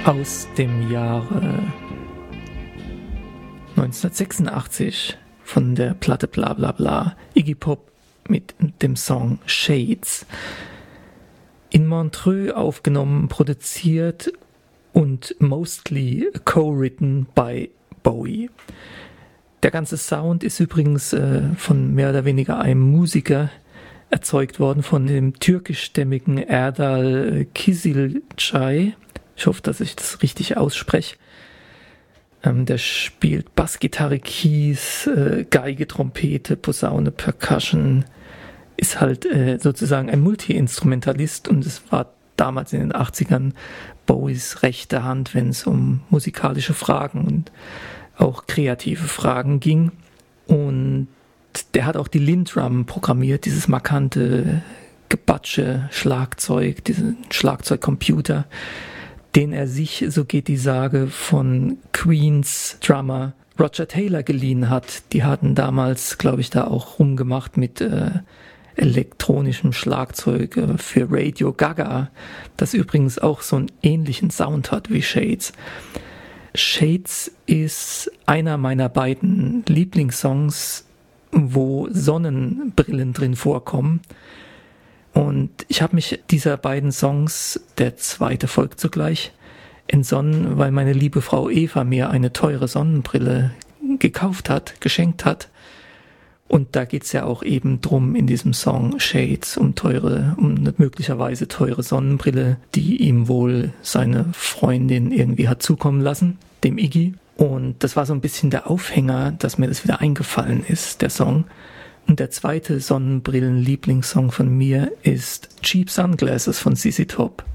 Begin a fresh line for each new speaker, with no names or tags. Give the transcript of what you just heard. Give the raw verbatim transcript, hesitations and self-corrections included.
Aus dem Jahre neunzehnhundertsechsundachtzig von der Platte Bla Bla Bla, Iggy Pop mit dem Song Shades. In Montreux aufgenommen, produziert und mostly co-written by Bowie. Der ganze Sound ist übrigens äh, von mehr oder weniger einem Musiker erzeugt worden, von dem türkischstämmigen Erdal Kizilcay. Ich hoffe, dass ich das richtig ausspreche. Ähm, der spielt Bassgitarre, Keys, äh, Geige, Trompete, Posaune, Percussion. Ist halt äh, sozusagen ein Multi-Instrumentalist und es war damals in den achtzigern Bowies rechte Hand, wenn es um musikalische Fragen und auch kreative Fragen ging. Und der hat auch die Lindrum programmiert, dieses markante Gebatsche Schlagzeug, diesen Schlagzeugcomputer, den er sich, so geht die Sage, von Queens Drummer Roger Taylor geliehen hat. Die hatten damals, glaube ich, da auch rumgemacht mit äh, elektronischem Schlagzeug äh, für Radio Gaga, das übrigens auch so einen ähnlichen Sound hat wie Shades. Shades ist einer meiner beiden Lieblingssongs, wo Sonnenbrillen drin vorkommen. Und ich habe mich dieser beiden Songs, der zweite folgt sogleich, entsonnen, weil meine liebe Frau Eva mir eine teure Sonnenbrille gekauft hat, geschenkt hat. Und da geht's ja auch eben drum in diesem Song Shades, um teure, um eine möglicherweise teure Sonnenbrille, die ihm wohl seine Freundin irgendwie hat zukommen lassen, dem Iggy. Und das war so ein bisschen der Aufhänger, dass mir das wieder eingefallen ist, der Song. Und der zweite Sonnenbrillen-Lieblingssong von mir ist Cheap Sunglasses von Z Z Top.